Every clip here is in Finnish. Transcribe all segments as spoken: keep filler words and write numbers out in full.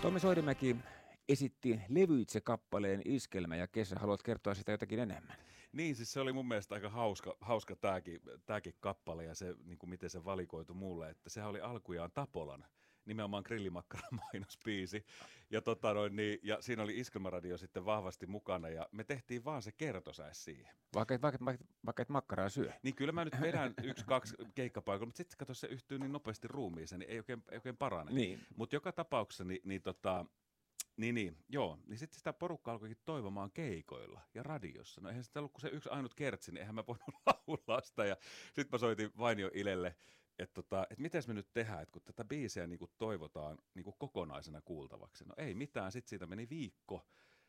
Tommi Soidimäki esitti levyitse kappaleen Iskelmä ja kesä. Haluat kertoa sitä jotakin enemmän? Niin, siis se oli mun mielestä aika hauska, hauska tämäkin, tämäkin kappale ja se, niin kuin miten se valikoitu mulle, että sehän oli alkujaan Tapolan, nimenomaan grillimakkaran mainospiisi. Ja, tota noin, niin, ja siinä oli Iskelmäradio sitten vahvasti mukana ja me tehtiin vaan se kertosäes siihen. Vaikka et, vaikka, vaikka, vaikka et makkaraa syö. Niin kyllä mä nyt vedän yksi, kaksi keikkapaikalla, mutta sitten kato se yhtyy niin nopeasti ruumiiseen, niin ei oikein, ei oikein parane. Niin. Mutta joka tapauksessa niin, niin tota... Niin, niin, joo. Niin sitten sitä porukka alkoikin toivomaan keikoilla ja radiossa. No eihän sitä ollut kuin se yksi ainut kertsi, niin eihän mä voinut laulaa sitä. Ja sitten mä soitin Vainio Ilelle, että tota, et miten me nyt tehdään, että kun tätä biisiä niin kuin toivotaan niin kuin kokonaisena kuultavaksi. No ei mitään, sitten siitä meni viikko.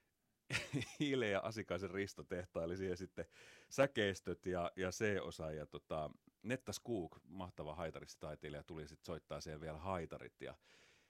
Ile ja Asikaisen Risto tehtaili siihen sitten säkeistöt ja, ja C-osa. Ja tota, Netta Skoog, mahtava haitaristitaiteilija, tuli sitten soittaa siellä vielä haitarit ja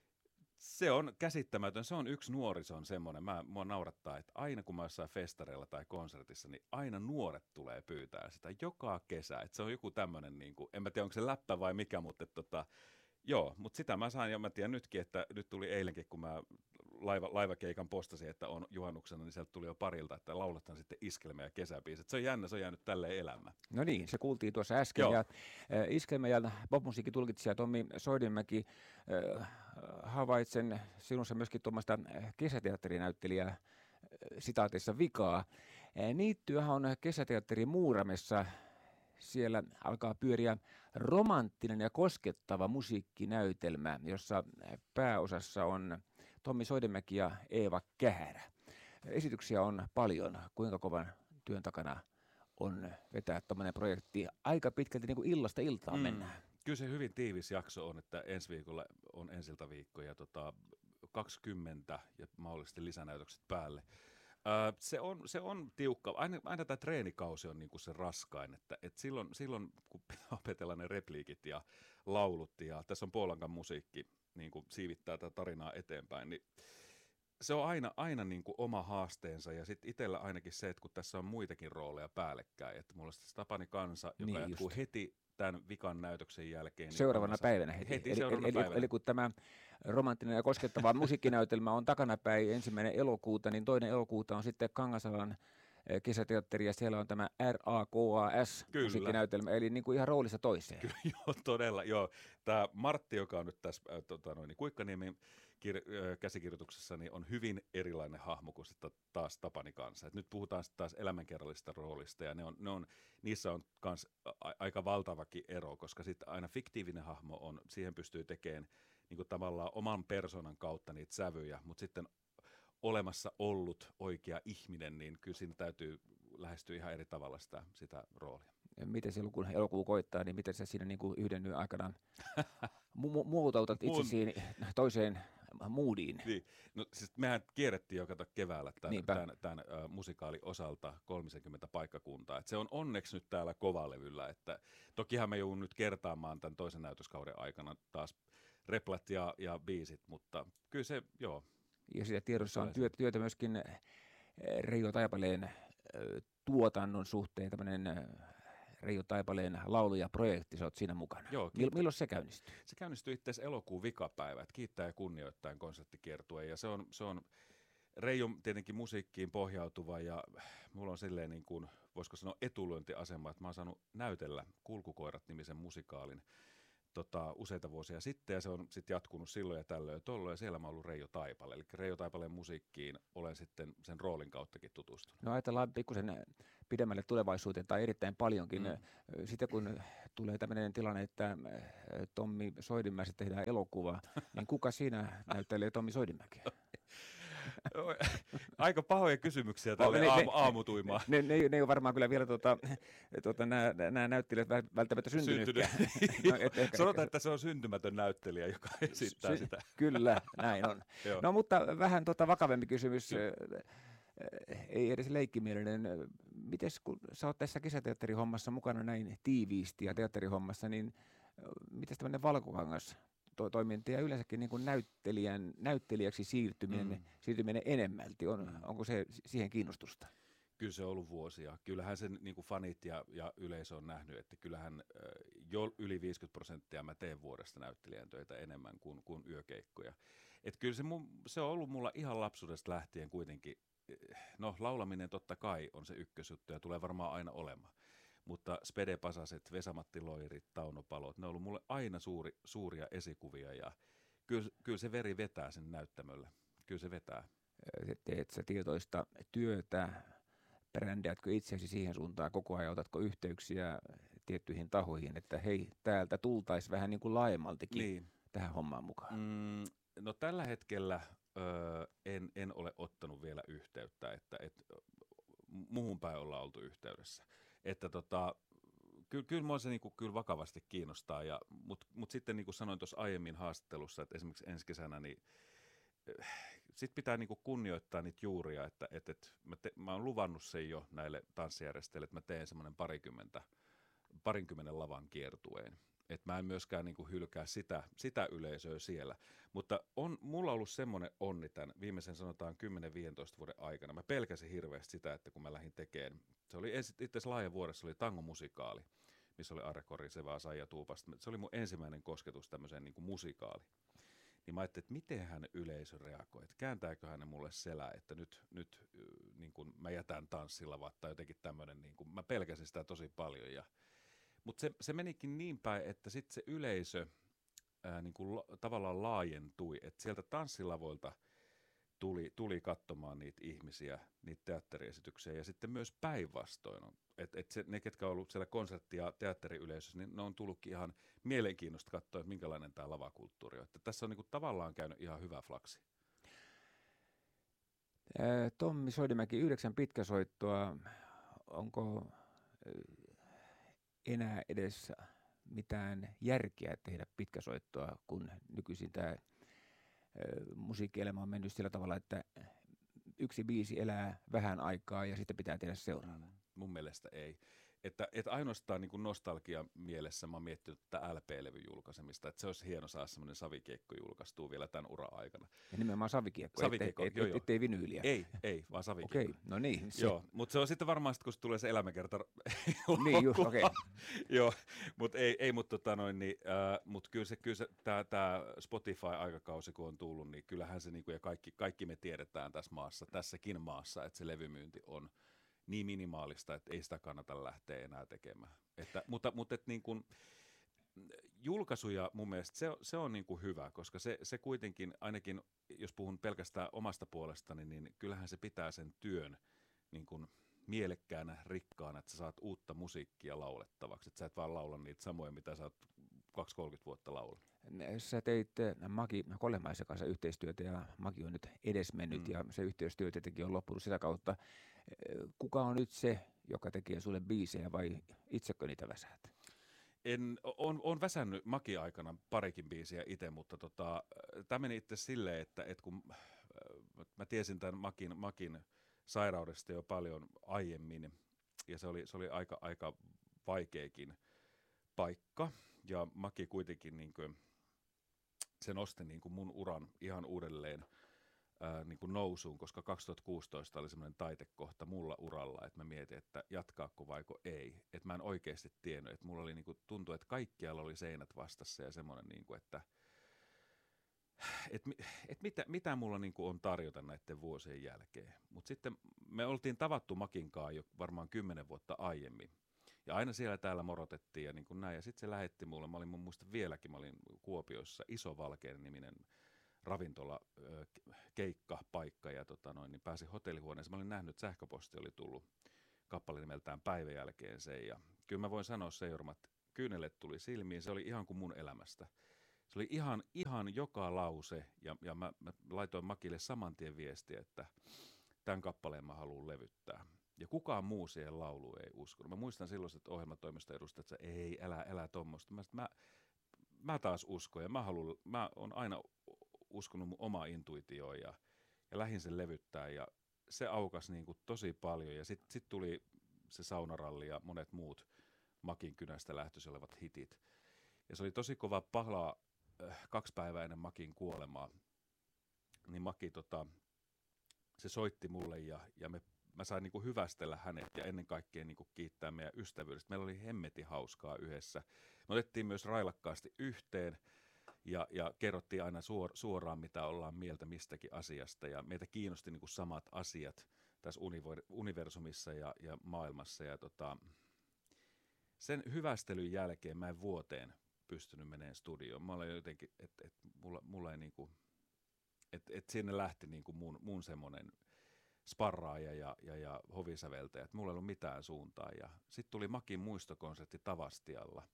se on käsittämätön. Se on yksi nuorison semmoinen. Mä, mua naurattaa, että aina kun mä jossain festareilla tai konsertissa, niin aina nuoret tulee pyytää sitä joka kesä. Että se on joku tämmöinen, niin kuin, en mä tiedä onko se läppä vai mikä, mutta tota, joo, mutta sitä mä saan ja mä tiedän nytkin, että nyt tuli eilenkin, kun mä laiva, laivakeikan postasin, että on juhannuksena, niin sieltä tuli jo parilta, että lauletaan sitten Iskelmä ja kesäbiisit. Se on jännä, se on jäänyt tälleen elämään. No niin, se kuultiin tuossa äsken. Joo. Ja äh, Iskelmä ja popmusiikkitulkitsija Tommi Soidimäki, äh, havaitsen sinussa myöskin tuommoista kesäteatterinäyttelijää, äh, sitaateissa vikaa. Äh, Niittyähän on kesäteatteri Muuramessa. Siellä alkaa pyöriä romanttinen ja koskettava musiikkinäytelmä, jossa pääosassa on Tommi Soidimäki ja Eeva Kähärä. Esityksiä on paljon. Kuinka kovan työn takana on vetää tuommoinen projekti? Aika pitkälti niin kuin illasta iltaan mm. mennään. Kyllä se hyvin tiivis jakso on, että ensi viikolla on ensiltäviikko ja tota, kaksikymmentä ja mahdollisesti lisänäytökset päälle. Öö, se, on, se on tiukka. Aina, aina tämä treenikausi on niinku se raskain, että et silloin, silloin kun pitää opetella ne repliikit ja laulut ja tässä on Puolankan musiikki niinku siivittää tätä tarinaa eteenpäin, niin se on aina, aina niinku oma haasteensa ja sitten itsellä ainakin se, että kun tässä on muitakin rooleja päällekkäin, että mulla on sitten Tapani Kansa, joka niin jatkuu just heti tämän vikan näytöksen jälkeen. Niin seuraavana kanssa, päivänä heti. heti eli, seuraavana eli, päivänä. Eli kun tämä romanttinen ja koskettava musiikkinäytelmä on takanapäin ensimmäinen elokuuta, niin toinen elokuuta on sitten Kangasalan kesäteatteri ja siellä on tämä R A K A S musiikkinäytelmä, eli niin kuin ihan roolissa toiseen. Kyllä, joo, todella, joo. Tämä Martti, joka on nyt tässä äh, tota, noin, Kuikkaniemen kir- äh, käsikirjoituksessa, niin on hyvin erilainen hahmo kuin sitten taas Tapani Kansa. Et nyt puhutaan sitten taas elämänkerrallisesta roolista ja ne on, ne on, niissä on kans a- aika valtavakin ero, koska sitten aina fiktiivinen hahmo on, siihen pystyy tekemään niin kuin tavallaan oman persoonan kautta niitä sävyjä, mutta sitten olemassa ollut oikea ihminen, niin kyllä siinä täytyy lähestyä ihan eri tavalla sitä, sitä roolia. Ja miten silloin, kun elokuu koittaa, niin miten sä siinä niin kuin yhden yön aikana mu- muotoutat itsesi toiseen moodiin? Niin. No siis mehän kierrettiin jo kato keväällä tämän, tämän, tämän uh, musikaalin osalta kolmekymmentä paikkakuntaa. Et se on onneksi nyt täällä kovalevyllä, että tokihan me joudun nyt kertaamaan tämän toisen näytöskauden aikana taas replat ja, ja biisit, mutta kyllä se, joo. Ja sitä tiedossa on työtä, työtä myöskin Reijo Taipaleen tuotannon suhteen, tämmöinen Reijo Taipaleen laulu- ja projekti, sä oot siinä mukana. Joo, Mil, milloin se käynnistyy? Se käynnistyy itse asiassa elokuun vikapäivä, että kiittää ja kunnioittain konserttikiertueen, ja se on, se on Reijo tietenkin musiikkiin pohjautuva, ja mulla on silleen niin kuin, voisiko sanoa etulyöntiasema, että mä oon saanut näytellä Kulkukoirat-nimisen musikaalin Tota, useita vuosia sitten, ja se on sitten jatkunut silloin ja tällöin ja tolloin, ja siellä mä oon ollut Reijo Taipale. Eli Reijo Taipaleen musiikkiin olen sitten sen roolin kauttakin tutustunut. No ajatellaan pikkusen pidemmälle tulevaisuuteen, tai erittäin paljonkin. Mm. Sitten kun tulee tämmöinen tilanne, että Tommi Soidimäestä tehdään elokuva, niin kuka siinä näyttelee Tommi Soidimäkeä? Aika pahoja kysymyksiä tälle ne, aamu, aamutuimaan. Ne, ne, ne, ne ei ole varmaan kyllä vielä tuota, tuota, nämä, nämä näyttelijät välttämättä syntynytkään. no, et, Sanotaan, että se on syntymätön näyttelijä, joka esittää Sy- sitä. Kyllä, näin on. No mutta vähän tuota vakavempi kysymys, ei edes leikkimielinen. Mites kun sä oot tässä kesäteatterihommassa mukana näin tiiviisti ja teatterihommassa, niin mites tämmöinen valkokangas to- toiminta ja yleensäkin niin kuin näyttelijän, näyttelijäksi siirtyminen, mm. siirtyminen enemmälti, on, mm. onko se siihen kiinnostusta? Kyllä se on ollut vuosia. Kyllähän sen niin kuin fanit ja, ja yleisö on nähnyt, että kyllähän jo yli viisikymmentä prosenttia mä teen vuodesta näyttelijän töitä enemmän kuin, kuin yökeikkoja. Et kyllä se, mun, se on ollut mulla ihan lapsuudesta lähtien kuitenkin, no laulaminen totta kai on se ykkösjuttu ja tulee varmaan aina olemaan. Mutta Spede Pasaset, Vesa-Matti Loirit, Tauno Palot, ne on ollut mulle aina suuri, suuria esikuvia ja kyllä, kyllä se veri vetää sen näyttämöllä. Kyllä se vetää. Teet sä tietoista työtä, brändäätkö itseäsi siihen suuntaan koko ajan, otatko yhteyksiä tiettyihin tahoihin, että hei, täältä tultaisiin vähän niin kuin laajemmaltikin niin tähän hommaan mukaan? Mm, no tällä hetkellä öö, en, en ole ottanut vielä yhteyttä, että et, muuhun päin ollaan oltu yhteydessä. Että tota, kyllä, kyllä mua se niinku, kyllä vakavasti kiinnostaa, ja, mutta mut sitten niin kuin sanoin tuossa aiemmin haastattelussa, että esimerkiksi ensi kesänä, niin sitten pitää niinku kunnioittaa niitä juuria, että et, et, mä, te, mä oon luvannut sen jo näille tanssijärjestäjille, että mä teen semmoinen parikymmentä, parinkymmenen lavan kiertueen. Että mä en myöskään niinku hylkää sitä, sitä yleisöä siellä. Mutta on mulla ollut semmoinen onni tämän viimeisen sanotaan kymmenen viisitoista vuoden aikana. Mä pelkäsin hirveästi sitä, että kun mä lähdin tekemään, se oli itse asiassa laajan vuodessa oli tangomusikaali, missä oli Arre Kori, Seva, Saija Tuupasta. Se oli mun ensimmäinen kosketus tämmöiseen niinku musikaaliin. Niin mä ajattelin, että miten hän yleisö reagoi, että kääntääkö hän mulle selää, että nyt, nyt niin kun mä jätän tanssilavat tai jotenkin tämmöinen, niin kun, mä pelkäsin sitä tosi paljon. Ja, mutta se, se menikin niin päin, että sitten se yleisö ää, niin kun la, tavallaan laajentui, että sieltä tanssilavoilta tuli, tuli katsomaan niitä ihmisiä, niitä teatteriesityksiä ja sitten myös päinvastoin. Että et ne, ketkä on ollut siellä konsertti- ja teatteriyleisössä, niin ne on tullutkin ihan mielenkiinnosta katsoa, että minkälainen tämä lavakulttuuri on. Että tässä on niinku tavallaan käynyt ihan hyvä flaksi. Ää, Tommi Soidimäki, yhdeksän pitkäsoittoa. Onko enää edes mitään järkeä tehdä pitkäsoittoa, kun nykyisin tämä musiikkielämä on mennyt sillä tavalla, että yksi biisi elää vähän aikaa ja sitten pitää tehdä seuraava? Mun mielestä ei. Että, että ainoastaan niin kuin nostalgia mielessä mä oon miettinyt tätä L P-levyn julkaisemista, että se olisi hieno saada semmoinen savikiekko julkaistua vielä tämän uran aikana. Ja nimenomaan savikiekko, savikiekko ettei, et, ettei vinyyliä. Ei, ei, vaan savikiekko. Okei, no niin. Se. Joo, mutta se on sitten varmaan, kun se tulee se elämäkerta. Niin just, okei. Okay. Joo, mutta ei, ei mutta tota noin, niin, äh, mut kyllä se, kyllä se tämä Spotify-aikakausi, kun on tullut, niin kyllähän se, niin kuin, ja kaikki, kaikki me tiedetään tässä maassa, tässäkin maassa, että se levymyynti on niin minimaalista, että ei sitä kannata lähteä enää tekemään. Että, mutta mutta et niin kun, julkaisuja mun mielestä se, se on niin kuin hyvä, koska se, se kuitenkin, ainakin jos puhun pelkästään omasta puolestani, niin kyllähän se pitää sen työn niin kuin mielekkäänä, rikkaana, että sä saat uutta musiikkia laulettavaksi. Että sä et vaan laula niitä samoja, mitä sä oot kaksikymmentä kolmekymmentä vuotta laulannut. Sä teit Maki Kolehmaisen kanssa yhteistyötä ja Maki on nyt edesmennyt mm. ja se yhteistyö tietenkin on loppunut sitä kautta. Kuka on nyt se, joka tekee sulle biisejä vai itsekö niitä väsäät? En, on, on väsännyt Maki-aikana parikin biisiä itse, mutta tota, tämä meni itse silleen, että, että kun mä tiesin tämän Makin, Makin sairaudesta jo paljon aiemmin ja se oli, se oli aika, aika vaikeakin paikka ja Maki kuitenkin niin kuin, se nosti niin kuin mun uran ihan uudelleen ää, niin kuin nousuun, koska kaksituhattakuusitoista oli semmoinen taitekohta mulla uralla, että mä mietin, että jatkaako vaiko ei. Että mä en oikeasti tiennyt, että mulla oli niin kuin, tuntui, että kaikkialla oli seinät vastassa ja semmoinen, niin kuin, että et, et mitä, mitä mulla niin kuin on tarjota näiden vuosien jälkeen. Mutta sitten me oltiin tavattu Makinkaan jo varmaan kymmenen vuotta aiemmin. Ja aina siellä täällä morotettiin ja niin kuin näin. Ja sitten se lähetti mulle, mä olin mun muista vieläkin, mä olin Kuopiossa, Iso Valkeen niminen ravintola, keikkapaikka ja tota noin, niin pääsin hotellihuoneeseen. Mä olin nähnyt, että sähköposti oli tullut kappale nimeltään päivän jälkeen sen. Ja kyllä mä voin sanoa se, Jorma, että kyynelet tuli silmiin, se oli ihan kuin mun elämästä. Se oli ihan, ihan joka lause ja, ja mä, mä laitoin Makille saman tien viestiä, että tämän kappaleen mä haluan levyttää. Ja kukaan muu siihen lauluun ei uskonut. Mä muistan silloin, että ohjelmatoimista edustajat, että ei, älä, älä tommoista. Mä, mä, mä taas uskon ja mä, haluun, mä oon aina uskonut mun omaa intuitioon ja, ja lähdin sen levyttää ja se aukasi niin kuin tosi paljon. Ja sitten sit tuli se saunaralli ja monet muut Makin kynästä lähtöisin olevat hitit. Ja se oli tosi kova pala äh, kaksi päivää ennen Makin kuolemaa. Niin Maki, tota, se soitti mulle ja, ja me mä sain niinku hyvästellä hänet ja ennen kaikkea niinku kiittää meidän ystävyydestä. Meillä oli hemmetin hauskaa yhdessä. Me otettiin myös railakkaasti yhteen Ja, ja kerrottiin aina suor, suoraan, mitä ollaan mieltä mistäkin asiasta, ja meitä kiinnosti niin kuin samat asiat tässä univer, universumissa ja, ja maailmassa. Ja tota, sen hyvästelyn jälkeen mä en vuoteen pystynyt menemään studioon. Mä olin jotenkin, että et, mulla, mulla ei niinku, että et sinne lähti niinku mun, mun semmonen sparraaja ja, ja, ja hovisäveltäjä, että mulla ei ollut mitään suuntaa. Ja sitten tuli Makin muistokonsertti Tavastialla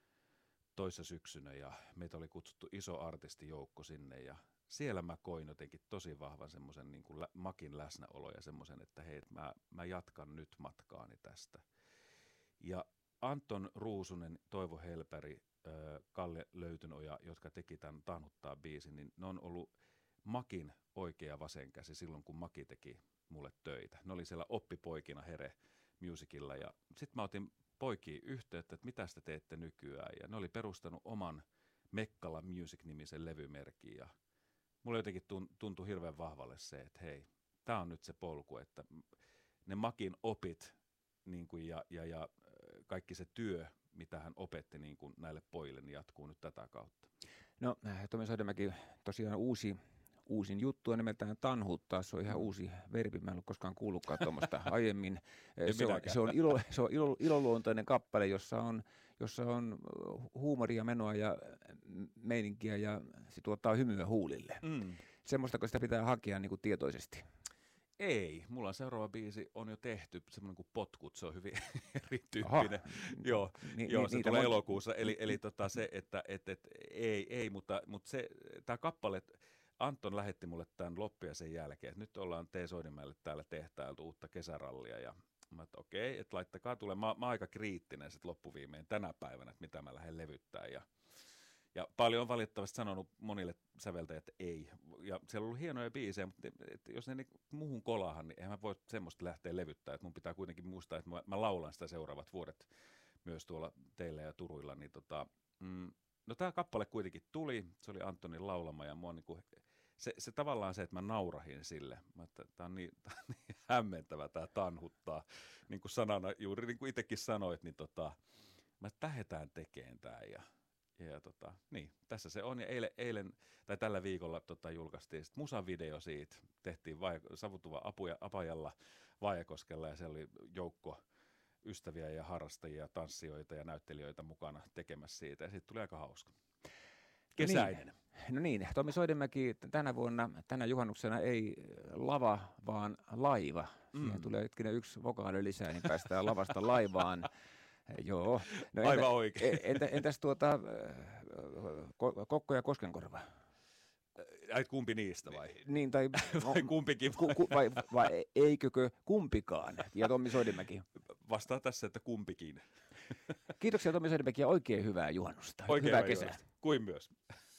toissa syksynä, ja meitä oli kutsuttu iso artistijoukko sinne, ja siellä mä koin jotenkin tosi vahvan semmoisen niin kuin lä- Makin läsnäolo ja semmoisen, että hei, mä, mä jatkan nyt matkaani tästä. Ja Anton Ruusunen, Toivo Helpäri, äh, Kalle Löytynoja, jotka teki tämän Tanhuttaa biisin, niin ne on ollut Makin oikea vasenkäsi silloin, kun Maki teki mulle töitä. Ne oli siellä oppipoikina Here Musicilla, ja sitten mä otin poikiin yhteyttä, että mitä te teette nykyään, ja ne oli perustanut oman Mekkala Music-nimisen levymerkin, ja mulle jotenkin tuntui hirveän vahvalle se, että hei, tää on nyt se polku, että ne Makin opit niin kuin ja, ja, ja kaikki se työ, mitä hän opetti niin kuin näille pojille, niin jatkuu nyt tätä kautta. No, Tomi Soidenmäki, tosiaan uusi, uusin juttu on nimeltään Tanhuttaa. Se on ihan uusi verbi, mä en ole koskaan kuullutkaan tuommoista aiemmin. Se on, se on, ilo, se on ilo, iloluontoinen kappale, jossa on, jossa on huumoria, menoa ja meininkiä, ja se tuottaa hymyä huulille. Mm. Semmoistako sitä pitää hakea niin kuin tietoisesti? Ei, mulla on seuraava biisi on jo tehty, semmoinen kuin Potkut, se on hyvin erityyppinen. Joo, ni, joo ni, se tulee mon... elokuussa, eli, eli tota se, että et, et, ei, ei, mutta, mutta se, tämä kappale, Anton lähetti mulle tämän loppiaisen jälkeen, että nyt ollaan T. Soidenmäelle täällä tehtailtu uutta kesärallia, ja mä että okei, että laittakaa tulee, mä, mä oon aika kriittinen sit loppuviimeen tänä päivänä, että mitä mä lähden levyttää, ja Ja paljon on valitettavasti sanonut monille säveltäjät, että ei. Ja siellä on ollut hienoja biisejä, mutta että jos ne niin muuhun kolahan, niin eihän mä voi semmoista lähteä levyttämään. Että mun pitää kuitenkin muistaa, että mä, mä laulan sitä seuraavat vuodet myös tuolla teillä ja Turuilla. Niin tota, mm, no tää kappale kuitenkin tuli, se oli Antonin laulama, ja mua niinku, se, se tavallaan se, että mä naurahin sille. Mä että tää on niin, tää on niin hämmentävä, tää Tanhuttaa. Niin kuin sanana, juuri niin kuin itsekin sanoit, niin tota, mä lähdetään tekemään tää ja Ja tota, niin, tässä se on. Ja eilen, eilen tai tällä viikolla tota, julkaistiin sit musavideo siitä. Tehtiin vai, Savutuva apuja, Apajalla Vaajakoskella, ja siellä oli joukko ystäviä ja harrastajia, tanssijoita ja näyttelijöitä mukana tekemässä siitä. Ja siitä tuli aika hauska. Kesäinen. No niin, no niin. Tomi Soidenmäki, tänä vuonna, tänä juhannuksena ei lava, vaan laiva. Siihen mm. tulee hetkinen yksi vokaali lisää, niin päästään lavasta laivaan. Joo. No entä, aivan oikein. Entä, entäs tuota Kokko ja Koskenkorva? Ai kumpi niistä vai? Niin, tai vai kumpikin vai? Ku, ku, vai, vai eikö kumpikaan? Ja Tomi Soidenmäki. Vastaa tässä, että kumpikin. Kiitoksia Tomi Soidenmäki ja oikein hyvää juhannusta. Oikein hyvää kesää. Kuin myös.